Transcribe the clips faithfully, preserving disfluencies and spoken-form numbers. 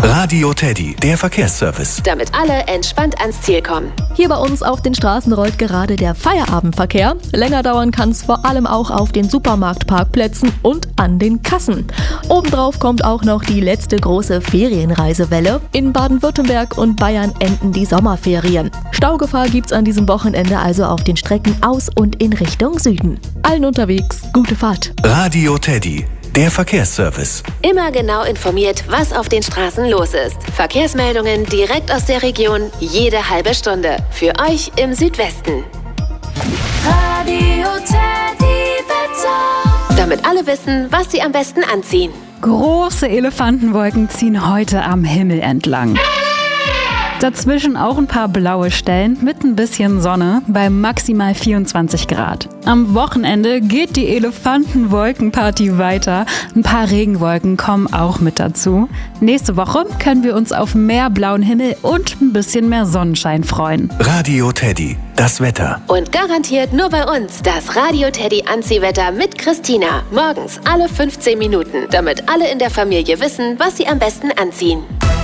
Radio Teddy, der Verkehrsservice. Damit alle entspannt ans Ziel kommen. Hier bei uns auf den Straßen rollt gerade der Feierabendverkehr. Länger dauern kann es vor allem auch auf den Supermarktparkplätzen und an den Kassen. Obendrauf kommt auch noch die letzte große Ferienreisewelle. In Baden-Württemberg und Bayern enden die Sommerferien. Staugefahr gibt's an diesem Wochenende also auf den Strecken aus und in Richtung Süden. Allen unterwegs, gute Fahrt. Radio Teddy, der Verkehrsservice. Immer genau informiert, was auf den Straßen los ist. Verkehrsmeldungen direkt aus der Region, jede halbe Stunde. Für euch im Südwesten. Radio Teddy Wetter. Damit alle wissen, was sie am besten anziehen. Große Elefantenwolken ziehen heute am Himmel entlang. Dazwischen auch ein paar blaue Stellen mit ein bisschen Sonne bei maximal vierundzwanzig Grad. Am Wochenende geht die Elefantenwolkenparty weiter. Ein paar Regenwolken kommen auch mit dazu. Nächste Woche können wir uns auf mehr blauen Himmel und ein bisschen mehr Sonnenschein freuen. Radio Teddy, das Wetter. Und garantiert nur bei uns das Radio Teddy Anziehwetter mit Christina. Morgens alle fünfzehn Minuten, damit alle in der Familie wissen, was sie am besten anziehen.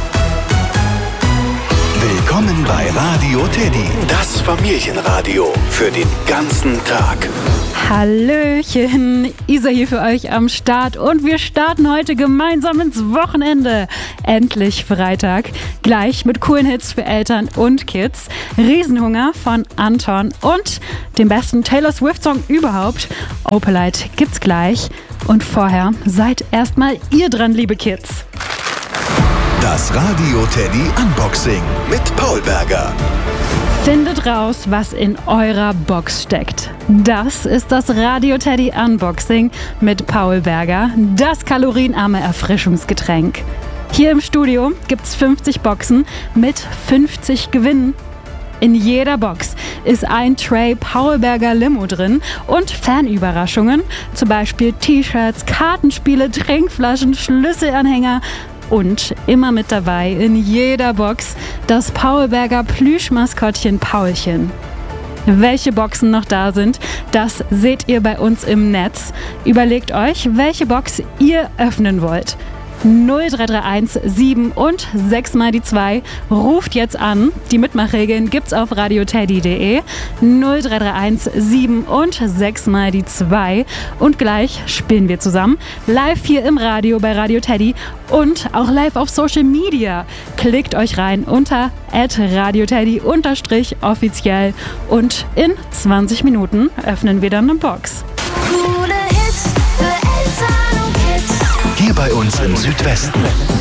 Willkommen bei Radio Teddy, das Familienradio für den ganzen Tag. Hallöchen, Isa hier für euch am Start und wir starten heute gemeinsam ins Wochenende. Endlich Freitag, gleich mit coolen Hits für Eltern und Kids, Riesenhunger von Anton und dem besten Taylor Swift-Song überhaupt, Opalite, gibt's gleich. Und vorher seid erstmal ihr dran, liebe Kids. Das Radio Teddy Unboxing mit Paul Berger. Findet raus, was in eurer Box steckt. Das ist das Radio Teddy Unboxing mit Paul Berger, das kalorienarme Erfrischungsgetränk. Hier im Studio gibt's fünfzig Boxen mit fünfzig Gewinnen. In jeder Box ist ein Tray Paul Berger Limo drin und Fanüberraschungen, zum Beispiel T-Shirts, Kartenspiele, Trinkflaschen, Schlüsselanhänger. Und immer mit dabei in jeder Box das Paul Berger Plüschmaskottchen Paulchen. Welche Boxen noch da sind, das seht ihr bei uns im Netz. Überlegt euch, welche Box ihr öffnen wollt. null drei drei eins sieben und sechs mal die zwei. Ruft jetzt an. Die Mitmachregeln gibt's auf radioteddy punkt de. null drei drei eins sieben und sechs mal die zwei. Und gleich spielen wir zusammen. Live hier im Radio bei Radio Teddy und auch live auf Social Media. Klickt euch rein unter at radioteddy unterstrich offiziell. Und in zwanzig Minuten öffnen wir dann eine Box. Coole Hits für Eltern und Kids. Hier bei uns im Südwesten.